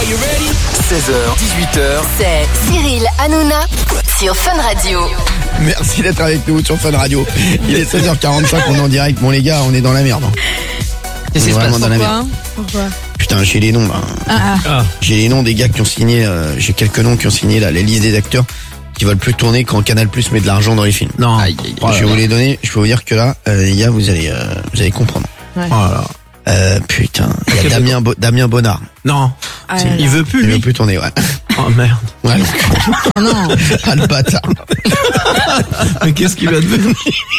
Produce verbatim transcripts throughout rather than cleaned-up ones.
seize heures, dix-huit heures. C'est Cyril Hanouna sur Fun Radio. Merci d'être avec nous sur Fun Radio. Il est seize heures quarante-cinq, on est en direct. Bon les gars, on est dans la merde. Qu'est-ce qui se passe? Dans la merde. Pourquoi? Putain, j'ai les noms là. Ah, ah. J'ai les noms des gars qui ont signé, euh, j'ai quelques noms qui ont signé là, la liste des acteurs qui veulent plus tourner quand Canal Plus met de l'argent dans les films. Non. Aïe, aïe, aïe. Je vais vous les donner, je peux vous dire que là, euh, les gars, vous allez, euh, vous allez comprendre. Ouais. Voilà. Euh, putain, il y a Damien, Bo- Damien Bonnard. Non. Ah, Si, il veut plus, Il lui. veut plus tourner, ouais. Oh merde. Ouais. Oh non. Ah, le bâtard. Mais qu'est-ce qu'il va devenir?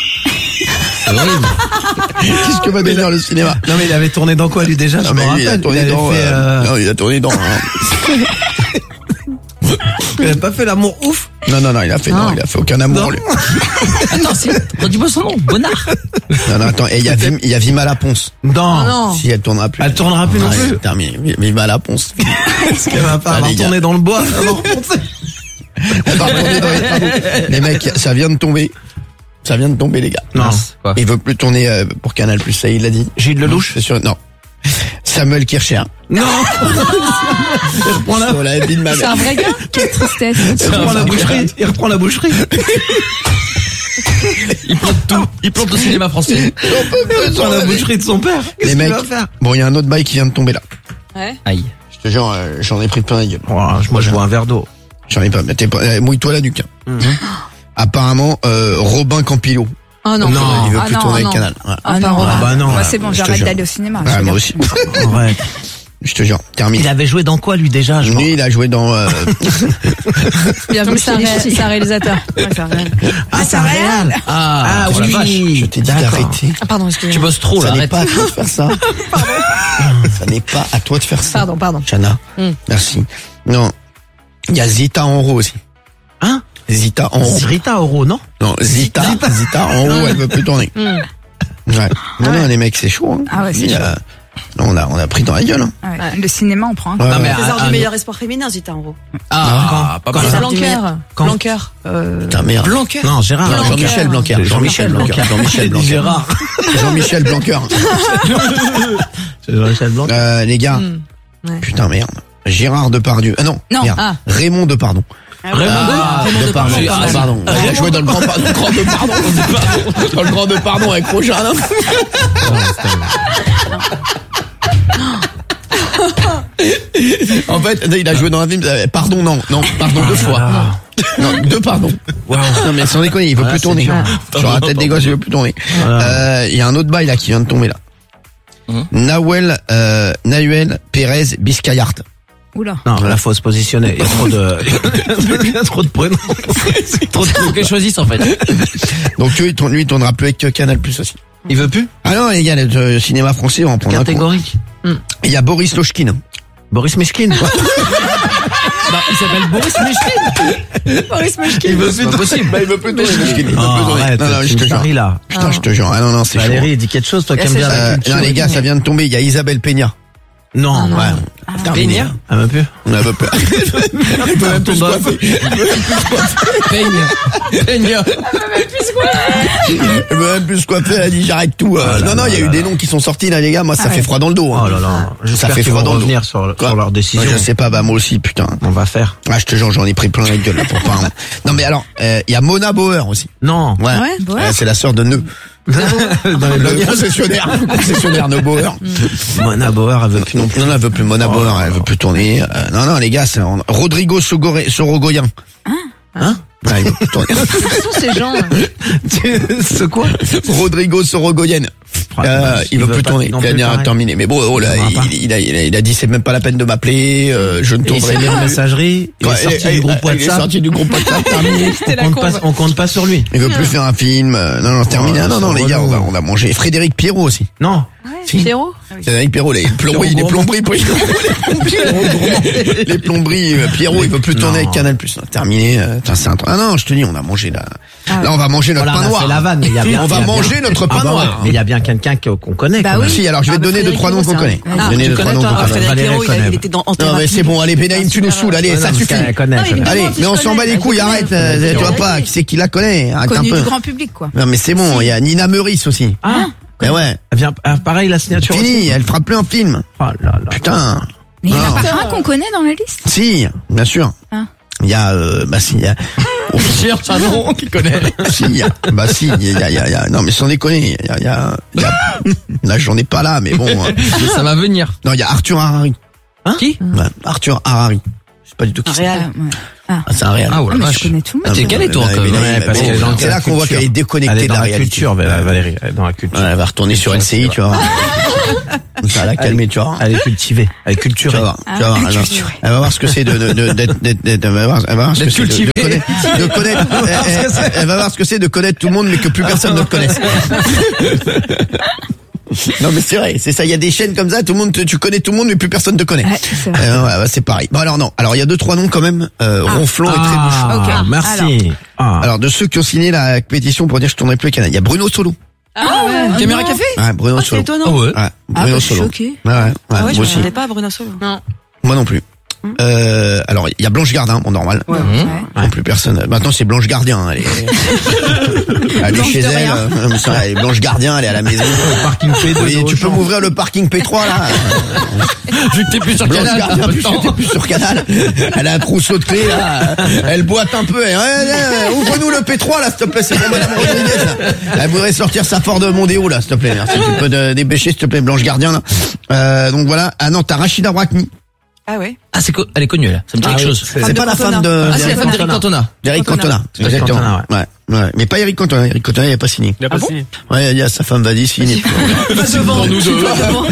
Qu'est-ce que va devenir le cinéma? Non mais il avait tourné dans quoi lui déjà? Non, Je mais me lui, il a rappelle. tourné avait dans, fait, euh, euh, non, il a tourné dans, hein. Il a pas fait l'amour ouf. Non, non, non, il a fait, non, Non. il a fait aucun amour, lui. Attends, si, redis-moi son nom, Bonnard. Non, non, attends, et il y a Vim, il y a Vima la Ponce. Non. non. Si elle tournera plus. Elle tournera plus non Ouais, plus. c'est terminé. Vima la Ponce. Parce qu'elle va pas Ah, avoir les gars. tourné dans le bois. Elle va remonter. Elle va retourner dans les travaux. Les mecs, ça vient de tomber. Ça vient de tomber, les gars. Non. Quoi? Il veut plus tourner euh, pour Canal Plus, ça, il l'a dit. Gilles Lelouch. C'est sûr, non. Samuel Kircher. Non. Il reprend la, Sur la vie de ma C'est mère. un vrai gars? Quelle tristesse. il reprend la boucherie. Il reprend la boucherie. Il plante tout. Il plante au cinéma français. Il reprend la boucherie de son père. Qu'est-ce Les qu'il mecs. va faire? Bon, il y a un autre bail qui vient de tomber là. Ouais. Aïe. Je te jure, euh, j'en ai pris plein la gueule. Oh, moi je bois un verre d'eau. J'en ai pas. Mais t'es pas euh, mouille-toi la nuque. Hein. Mhm. Apparemment, euh, Robin Campillo. Oh non. Non. Il veut Ah plus non, tourner ah avec non. Canal. Ouais. Ah non. Ah bah non. Moi, c'est bon, je te j'arrête jure. d'aller au cinéma. Ah, c'est moi bien. aussi. Ouais. Je te jure. Termine. Il avait joué dans quoi lui déjà? Je Lui, il a joué dans. Euh, Bienvenue C'est un, chez les ré- ch'tis. c'est un réalisateur. Ouais, c'est un réel. Ah, c'est un réel. Ah, Ah oh la vache. oui. je t'ai dit D'accord. d'arrêter. Ah, pardon, Tu excusez-moi. bosses trop, Ça là, n'est arrête. pas à toi de faire ça. Ça n'est pas à toi de faire ça. Pardon, pardon. Chana. Hmm. Merci. Non. Il y a Zita Enro aussi. Hein? Zita Enro. Rita Oro, non? Non, Zita. Zita Enro, elle veut plus tourner. Hmm. Ouais. Non, non, les mecs, c'est chaud. Hein. Ah ouais, c'est Il y a- Non, on a, on a pris dans la gueule. Hein. Ouais. Le cinéma, on prend un. Ouais, Non, mais ouais. ah, Trésor ah, du meilleur espoir féminin, Zita en gros. Ah, pas mal. Blanquer. Quand Blanquer. Euh, Putain, merde. Blanquer. Non, Gérard. Non, Jean-Michel Blanquer. Jean-Michel Blanquer. Jean-Michel Blanquer. Gérard. Jean-Michel Blanquer. C'est Jean-Michel Blanc. Euh, les gars. Hmm. Ouais. Putain, merde. Gérard Depardieu. Ah non. Non. Merde. Ah. Raymond Depardon. Raymond Ah, Raymond Depardon. Depardon. Ah, pardon. Il a joué dans le grand, dans le grand Depardon. Dans le grand Depardon avec Roger Alain. En fait, il a joué dans un film. euh, Pardon, non, non, pardon deux fois. Non, deux pardon. Wow. Non mais sans déconner, il veut Ah, plus c'est tourner. dur. Sur la tête des gosses, il veut plus tourner. Euh, Il y a un autre bail là qui vient de tomber là. Hum. Nawel, euh, Nahuel Pérez Biscayart. Oula. Non, là, faut se positionner. Il y a trop de, il y a trop de prénoms. C'est trop de trucs qu'ils choisissent, en fait. Donc lui, il tourne- lui, il tournera plus avec Canal Plus aussi. Il veut plus? Ah non les gars, le euh, cinéma français, on va en prendre un coup. Catégorique. Il y a Boris Lochkin. Boris Mishkin. Bah, il s'appelle Boris Mishkin. Boris Mishkin. Il veut plus C'est pas possible. Bah il veut plus tourner Lochkin. Il veut plus Oh, tourner. arrête, Non non, c'est je te une jure. parie, là. Putain, je te jure. Ah non non, c'est chaud. Valérie, dis quelque chose, toi qui Là, aimes bien c'est la Euh, culture. non les gars, ça vient de tomber. Il y a Isabelle Peña. Non. Ah, non. Ouais. Terminé. Peña. Elle veut plus. On veut plus. Elle peut même plus se coiffer. Peigne. Peigne. Elle veut même plus se coiffer. Elle a dit j'arrête tout. euh. Oh là Non non, il y a là eu là des là. noms qui sont sortis là les gars. Moi ça Ah fait ouais. froid dans le dos. hein. Oh là là. Ça J'espère fait qu'ils froid vont dans le dos. revenir sur, Quoi sur leur décision. Moi, je sais pas, bah moi aussi, putain. On va faire. Ah, je te jure, j'en ai pris plein la gueule là pour pas. un- Non mais alors, il euh, y a Mona Bauer aussi. Non. Ouais. Ouais, Bauer. Euh, c'est la sœur de Neu. Dans les Le blogs. concessionnaire, le concessionnaire Neu Bauer. Mona Bauer, elle veut plus non plus. Non, non, elle veut plus Mona Bauer, elle veut plus tourner. Euh, non, non, les gars, c'est on- Rodrigo Sogore- Sorogoyen. Hein? Ah, il veut plus tourner. Qui sont ces gens? C'est quoi? Rodrigo Sorogoyen. Euh, il veut plus pas tourner. non Il a plus, dit, ah, pareil. terminé. Mais bon, oh là, Il il, viendra pas. il a, il, a, il a dit c'est même pas la peine de m'appeler. Euh, je ne Il tournerai s'est mis en pas. messagerie. Il Ouais, est sorti et- du et- groupe Il est WhatsApp. sorti du groupe WhatsApp. Terminé. C'était On la compte, con. pas, on compte pas sur lui. Il veut plus faire un film. euh, Non, non, terminé. Oh, Ah, non, non, c'est les gars, on relou. va, on va manger. Frédéric Pierrot aussi. Non. Pierrot? Frédéric Pierrot, les plomberies, les plomberies, les plomberies, euh, Pierrot, il veut plus tourner Non. avec Canal+. Non, terminé. euh, putain, c'est un truc. Ah non, je te dis, on a mangé là. Là, on va manger notre Voilà, pain on a noir. fait la vanne, mais il y a bien. On va il y a manger bien- notre pain Ah bah ouais, noir. mais il y a bien quelqu'un que- qu'on connaît. Bah quand oui. même. Si, alors je vais Ah, te bah, donner deux, Frédéric trois noms Pierrot, qu'on c'est connaît. un- Je vais Ah, donner tu deux, trois connais, noms toi, qu'on connaît. Frédéric Valérie Pierrot, il, a- connaît. il était dans Non, mais Thérapie. c'est bon, allez, Benaïm, tu nous saoules, allez, ça Ah, suffit. je connais, je connais. Allez, Non, mais on je s'en bat les connais. couilles, Je arrête, connais. euh, tu vois Ouais. pas, qui c'est qui la connaît, arrête un Connu peu. du grand public, quoi. Non, mais c'est bon, il y a Nina Meurice aussi. Ah. Mais ouais, Elle vient, ah, pareil, la signature. fini, aussi. elle fera plus un film. Oh là là. Putain. Mais il y en a Non. pas un qu'on connaît dans la liste. Si, bien sûr. Ah. Il y a, euh, bah si, il y a. On cherche un nom qui connaît. Si, il y a, bah si, il y a, il y a, il y a, non mais sans déconner, il y a, il y a, il y a là j'en ai pas là, mais bon. euh, Ça va venir. Non, il y a Arthur Harari. Qui? Ouais, Arthur Harari. Je sais pas du tout qui Un c'est. réel. Ah, ouais. Ah. Ah, c'est un réel. Ah, oh Ah, la mais vache. je connais tout le Ah, monde. t'es calé, toi, Ouais, quand mais même. non, mais parce bon, qu'elle est dans c'est la là qu'on voit culture. qu'elle est Elle déconnectée est de dans la la réalité. culture, Valérie, elle est dans la culture. Ouais, elle va retourner sur L C I, tu vas voir. Ça va la calmer, tu vas voir. Elle est cultivée, elle est Tu culturée. vas voir, tu vas voir, elle va- culturée. elle va voir ce que c'est de, de, de, d'être, d'être, d'être- elle va voir, elle va voir ce que D'être c'est de, de cultivée. connaître, de connaître, elle, elle- elle va voir ce que c'est de connaître tout le monde, mais que plus personne ne le connaisse. Non, mais c'est vrai, c'est ça, il y a des chaînes comme ça, tout le monde, te- tu connais tout le monde, mais plus personne te connaît. Ouais, c'est vrai. Euh, ouais, bah, c'est pareil. Bon, alors non, alors il y a deux, trois noms quand même, euh, ronflants et trébuchants. Ah, Ok. merci. Ah. Alors, de ceux qui ont signé la pétition pour dire je tournerai plus avec Canal, il y a Bruno Solo. Ah ouais. Caméra non. café? Ouais, Bruno Ah, c'est Solo. étonnant. Ah ouais. Ouais, Ah, Bruno bah, je suis Solo. choquée. Ouais, ouais, ouais, Ah ouais, moi je aussi. regardais pas Bruno Solo. Non. Moi non plus. Euh, alors, il y a Blanche Gardin, bon, normal. Ouais. Non, plus personne. Maintenant, c'est Blanche Gardien. Elle est, elle est Blanche chez de elle. rien. euh, mais ça, elle est Blanche Gardien, elle est à la maison. Parking P deux. Oui, tu peux m'ouvrir le parking P trois, là. Vu que t'es plus sur Blanche Canal. Gardien, t'as pas plus, le temps. t'es plus sur Canal. Elle a un trousseau de clés, là. Elle boite un peu. Elle, elle, elle, ouvre-nous le P trois, là, s'il te plaît. C'est pour Madame Rodriguez, là. Elle voudrait sortir sa Ford Mondeo, là, s'il te plaît. Merci. Tu peux te dépêcher, s'il te plaît, Blanche Gardien, là. Euh, donc voilà. Ah non, t'as Rachida Brakni. Ah ouais. Ah, c'est co- elle est connue, elle. Ça me dit Ah quelque oui, chose. c'est- C'est pas la femme de, Ah, c'est la femme d'Eric Cantona. d'Eric Cantona. Eric Exactement. Cantona, ouais. Ouais. Mais pas Eric Cantona. Eric Cantona, il a pas signé. Il a pas signé. Ouais, il y a sa femme va dire signer. Devant nous deux.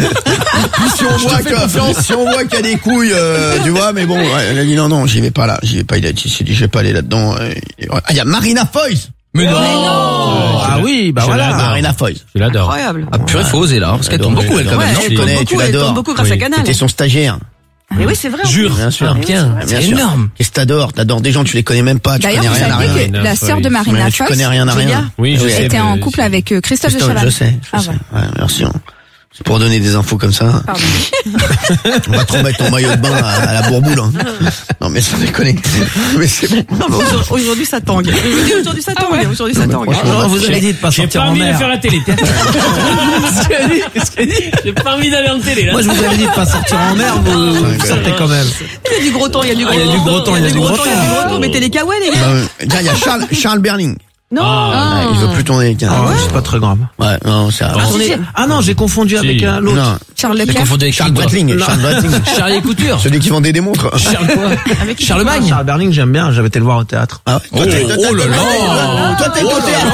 Si on voit que, si on voit qu'il y a des couilles, euh, tu vois, mais bon, ouais, elle a dit non, non, j'y vais pas là, j'y vais pas, il a dit, il s'est dit, je vais pas aller là-dedans. euh, et- Ah, il y a Marina Foïs. Mais non! Ah oui, bah Je voilà. l'adore. Marina Foïs. Je l'adore. Incroyable. Ah, purée, faut oser, là, parce qu'elle tourne J'adore. beaucoup, elle, quand Ouais, même. tu elle tourne connais, tu beaucoup, elle l'adores. tourne beaucoup grâce Oui. à Canal. T'étais son stagiaire. Mais oui, c'est vrai. Jure. Bien sûr. Ah, bien. Bien C'est sûr. énorme. Qu'est-ce que t'adores? T'adores des gens, tu les connais même pas, tu D'ailleurs, connais vous rien à saviez rien. que rien. la sœur de Marina Ouais, tu Foïs connais rien à rien. Julia. Oui, je Oui, sais. était mais en je- couple avec euh, Christophe de Christophe, Chavannes. je sais, je Ah, sais. voilà. Ouais, merci. hein. C'est pour donner des infos comme ça. Pardon. On va te remettre ton maillot de bain à, à la bourboule. Hein. Non mais sans déconner. Mais c'est bon. Non, mais aujourd'hui- Aujourd'hui, ça tangue. Aujourd'hui, aujourd'hui, ça tangue. Aujourd'hui, ça tangue. franchement, Non, vous avez dit de pas J'ai sortir pas en envie de mer. faire la télé. Qu'est-ce qu'elle dit Qu'est-ce qu'elle dit J'ai pas envie d'aller en télé, là. Moi, je vous avais dit de pas sortir en mer, vous, vous sortez quand même. Il y a du gros temps, il y a du gros Ah, il y a du gros temps, il y a du gros il y a du gros temps. Mettez les kawaii, les gars. Bah, euh, tiens, il y a Charles, Charles Berling. Non. Ah, Ouais, il veut plus tourner avec un. Ah ouais, c'est pas très grave. Ouais, non, c'est. Attendez. Ah non, j'ai confondu avec Si. un l'autre. Non, Charles J'ai Leclerc. confondu avec Charles qui, toi? Bratling. Charles Bratling. Charlie Couture. Celui qui vendait des montres. Charles quoi? Avec Charlemagne. Charles Berling, j'aime bien, j'avais été le voir au théâtre. Ah ouais. Toi, t'es- toi, t'es- oh là là. Toi, t'es au théâtre.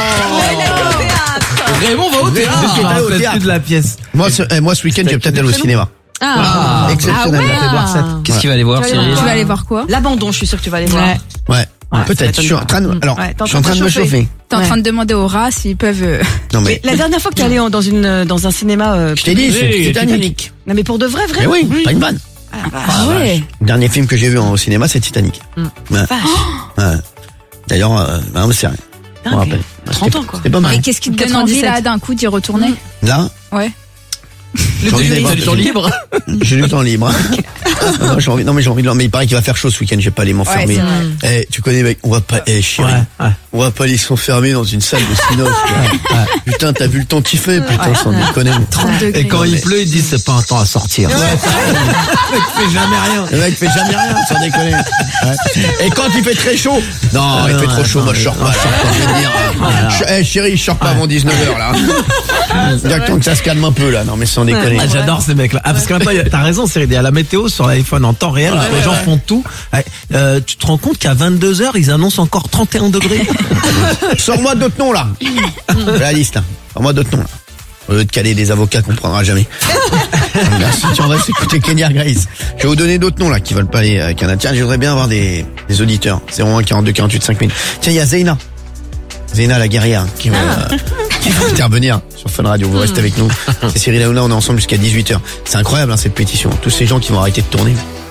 Raymond va au Vous êtes- théâtre. vous êtes allé au Peut-être théâtre. plus de la pièce. Moi, ce, eh, moi, ce week-end, j'ai peut-être aller au cinéma. Ah. Exceptionnel. Ah ouais. J'ai été voir sept. Qu'est-ce qu'il va aller voir, Tu vas aller Cyril? voir Tu vas aller voir quoi? L'abandon, je suis sûre que tu vas aller voir. Ouais. Ouais. Ouais, ça Peut-être. Je suis en train de, alors, Ouais, t'es en je suis en train de me chauffer. T'es en Ouais. train de demander aux rats s'ils peuvent. euh, Non, mais. Mais la dernière fois que t'es allé en- dans une euh, dans un cinéma, euh, Je t'ai dit, c'est Oui, Titanic. Titanic. non mais pour de vrai, vrai. Mais oui, pas une vanne. Ah, la vache. Ah ouais. Le dernier film que j'ai vu en- au cinéma, c'est Titanic. Ouais. Vache. Ouais. D'ailleurs, euh, bah, c'est rien. Je me Dingue. rappelle. trente ans, quoi. C'était pas mal. Et qu'est-ce qui te donne envie là d'un coup d'y retourner? Là, Ouais. j'ai envie d'aller voir T'as du le temps film. libre? J'ai du temps libre. Ah, non, j'ai envie, non, mais j'ai envie de l'en- mais il paraît qu'il va faire chaud ce week-end, j'ai pas aller m'enfermer. Ouais, c'est Eh, tu connais, mec, on va pas, eh, chérie. Ouais, ouais. On va pas aller s'enfermer dans une salle de cinéma. Putain, t'as vu le temps qu'il fait, putain, sans déconner. trente degrés. Et quand il pleut, ils disent c'est pas un temps à sortir. Le mec fait jamais rien. Le mec fait jamais rien, sans déconner. Ouais. Et quand il fait très chaud, non, il fait trop chaud, moi je sors pas. là. Je veux dire, euh, je- eh, chérie, je sors pas avant dix-neuf heures, là. J'attends que ça se calme un peu, là. Non, mais sans déconner. Ah, j'adore ces mecs-là. Ah, parce qu'en même temps, il y a- t'as raison, c'est il y a la météo sur l'iPhone en temps réel. les gens font tout. Ouais, euh, tu te rends compte qu'à vingt-deux heures, ils annoncent encore trente et un degrés. Sors-moi d'autres noms, là. La liste, là. Sors-moi d'autres noms, là. Au lieu de caler des avocats qu'on prendra jamais. Merci, tu en vas s'écouter Kenya Grace. Je vais vous donner d'autres noms, là, qui veulent pas aller au Canada. Tiens, je voudrais bien avoir des, des auditeurs. zéro un quarante-deux quarante-huit cinq mille. Tiens, il y a Zeyna. Zeyna, la guerrière, qui va, euh, qui va intervenir sur Fun Radio. Vous restez avec nous. C'est Cyril Hanouna, on est ensemble jusqu'à dix-huit heures. C'est incroyable, hein, cette pétition. Tous ces gens qui vont arrêter de tourner.